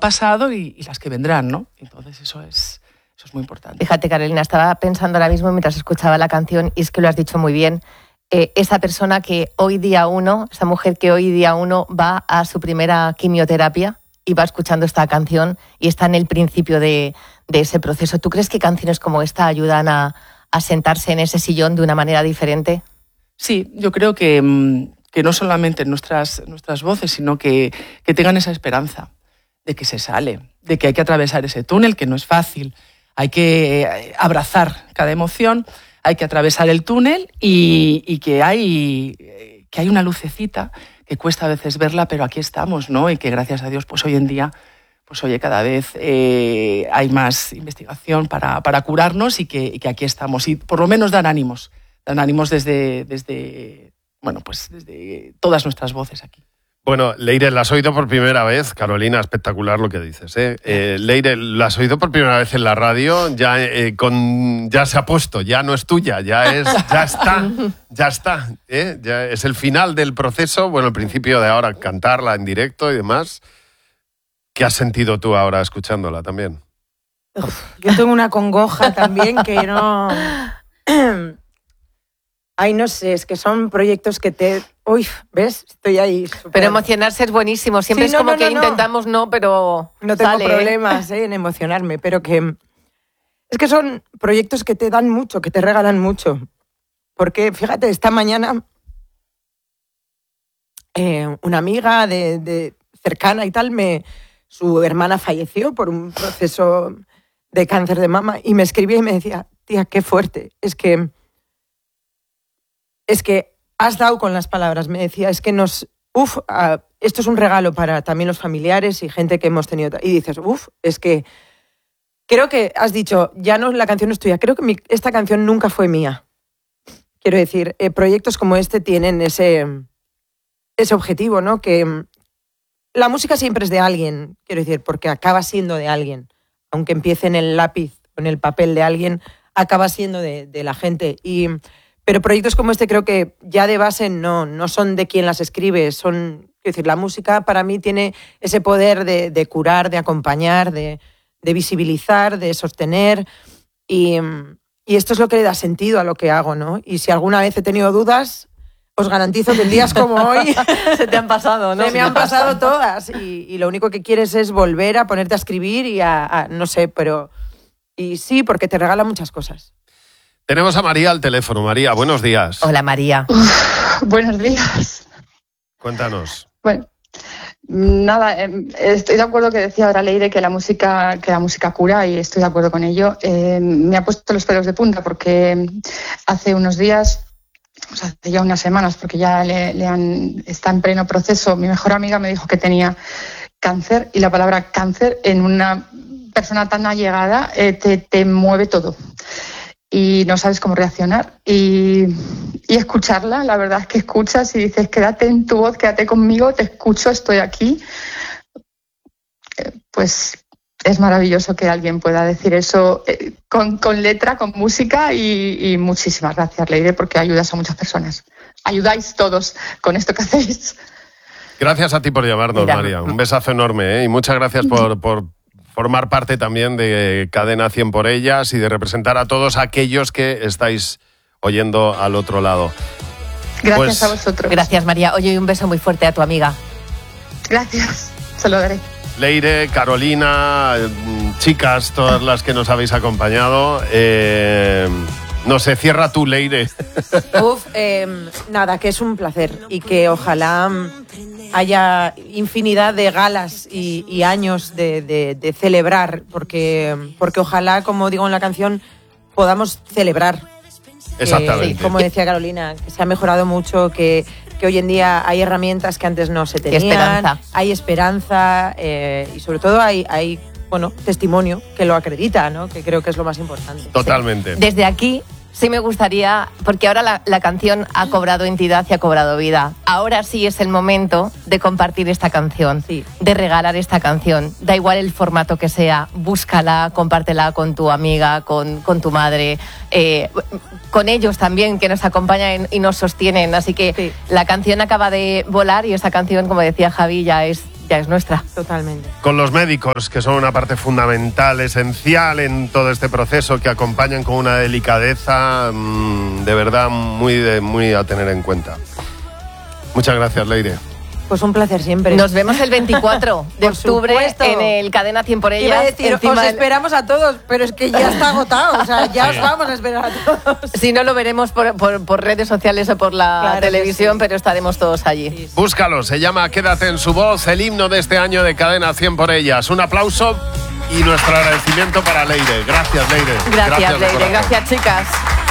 pasado y las que vendrán, ¿no? Entonces eso es muy importante. Fíjate, Carolina, estaba pensando ahora mismo mientras escuchaba la canción, y es que lo has dicho muy bien. Esa persona que hoy día uno, esa mujer que hoy día uno va a su primera quimioterapia y va escuchando esta canción y está en el principio de ese proceso. ¿Tú crees que canciones como esta ayudan a sentarse en ese sillón de una manera diferente? Sí, yo creo que no solamente nuestras voces, sino que tengan esa esperanza de que se sale, de que hay que atravesar ese túnel, que no es fácil. Hay que abrazar cada emoción, hay que atravesar el túnel y que hay una lucecita que cuesta a veces verla, pero aquí estamos, ¿no? Y que gracias a Dios, pues hoy en día, pues oye, cada vez hay más investigación para curarnos y que aquí estamos. Y por lo menos dan ánimos desde todas nuestras voces aquí. Bueno, Leire, la has oído por primera vez. Carolina, espectacular lo que dices, ¿eh? Leire, la has oído por primera vez en la radio, ya se ha puesto, ya no es tuya, ya está, ¿eh? Ya es el final del proceso, bueno, el principio de ahora cantarla en directo y demás. ¿Qué has sentido tú ahora escuchándola también? Yo tengo una congoja también que no... Ay, no sé, es que son proyectos que te... Uy, ¿ves? Estoy ahí. Pero emocionarse es buenísimo. Siempre sí, es como que intentamos pero no tengo sale, problemas en emocionarme, pero que... Es que son proyectos que te dan mucho, que te regalan mucho. Porque, fíjate, esta mañana una amiga de cercana y tal, su hermana falleció por un proceso de cáncer de mama y me escribía y me decía, tía, qué fuerte, es que has dado con las palabras. Me decía, es que esto es un regalo para también los familiares y gente que hemos tenido. Y dices, es que creo que has dicho, ya no, la canción no es tuya. Creo que esta canción nunca fue mía. Quiero decir, proyectos como este tienen ese objetivo, ¿no? Que la música siempre es de alguien, quiero decir, porque acaba siendo de alguien. Aunque empiece en el lápiz o en el papel de alguien, acaba siendo de la gente. Pero proyectos como este creo que ya de base no son de quien las escribe, quiero decir, la música para mí tiene ese poder de curar, de acompañar, de visibilizar, de sostener y esto es lo que le da sentido a lo que hago, ¿no? Y si alguna vez he tenido dudas, os garantizo que en días como hoy se te han pasado, ¿no? Se me han pasado todas y lo único que quieres es volver a ponerte a escribir y no sé, pero... Y sí, porque te regala muchas cosas. Tenemos a María al teléfono. María, buenos días. Hola, María. Buenos días. Cuéntanos. Bueno, nada, estoy de acuerdo que decía ahora Leire que la música cura y estoy de acuerdo con ello. Me ha puesto los pelos de punta porque hace unos días, hace ya unas semanas, porque ya está en pleno proceso, mi mejor amiga me dijo que tenía cáncer y la palabra cáncer en una persona tan allegada te mueve todo. Y no sabes cómo reaccionar y escucharla, la verdad es que escuchas y dices, quédate en tu voz, quédate conmigo, te escucho, estoy aquí. Pues es maravilloso que alguien pueda decir eso con letra, con música y muchísimas gracias, Leire, porque ayudas a muchas personas. Ayudáis todos con esto que hacéis. Gracias a ti por llamarnos, María. Un besazo enorme, ¿eh? Y muchas gracias por formar parte también de Cadena 100 por ellas y de representar a todos aquellos que estáis oyendo al otro lado. Gracias a vosotros. Gracias, María. Oye, y un beso muy fuerte a tu amiga. Gracias, se lo daré. Leire, Carolina, chicas, todas las que nos habéis acompañado. No sé, cierra tú, Leire. Nada, que es un placer y que ojalá haya infinidad de galas y años de celebrar, porque ojalá, como digo en la canción, podamos celebrar. Exactamente. Como decía Carolina, que se ha mejorado mucho, que hoy en día hay herramientas que antes no se tenían. Hay esperanza y sobre todo hay testimonio que lo acredita, ¿no? Que creo que es lo más importante. Totalmente. Sí. Desde aquí sí me gustaría, porque ahora la canción ha cobrado entidad y ha cobrado vida. Ahora sí es el momento de compartir esta canción, de regalar esta canción. Da igual el formato que sea, búscala, compártela con tu amiga, con tu madre, con ellos también, que nos acompañan y nos sostienen. Así que la canción acaba de volar y esta canción, como decía Javi, ya es ya es nuestra. Totalmente. Con los médicos, que son una parte fundamental, esencial en todo este proceso, que acompañan con una delicadeza de verdad muy a tener en cuenta. Muchas gracias, Leire. Pues un placer siempre. Nos vemos el 24 de Por octubre supuesto. en el Cadena 100 por ellas. Iba a decir, encima os del- esperamos a todos, pero es que ya está agotado. O sea, ya os vamos a esperar a todos. Si no, lo veremos por redes sociales o por la Claro que televisión, sí. pero estaremos todos allí. Sí, sí. Búscalo, se llama Quédate en su voz, el himno de este año de Cadena 100 por ellas. Un aplauso y nuestro agradecimiento para Leire. Gracias, Leire. Gracias, de Leire. corazón. Gracias, chicas.